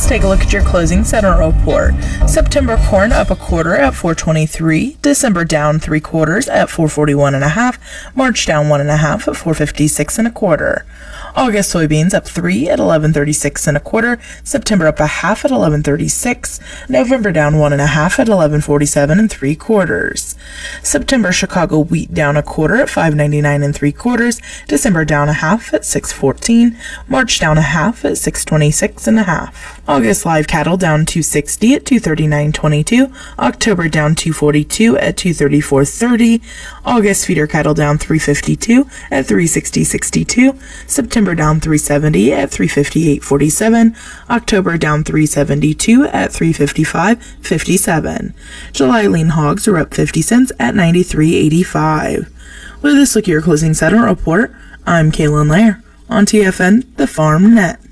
take a look at your closing center report. September corn up a quarter at 4.23. December down 3/4 at 4.41 1/2. March down 1 1/2 at 4.56 1/4. August soybeans up 3 at 11.36 1/4. September up a half at 11.36. November down 1 1/2 at 11.47 3/4. September Chicago wheat down a quarter at 5.99 3/4. December down a half at 6.14. March down a half at 6.26 1/2. August live cattle down 2.60 at 2.39.22. October down 2.42 at 2.34.30. August feeder cattle down 3.52 at 3.60.62. September down 3.70 at 3.58.47. October down 3.72 at 3.55.57. July lean hogs are up 50 cents at 93.85. With this look at your closing settlement report, I'm Kaylin Lair on TFN, the Farm Net.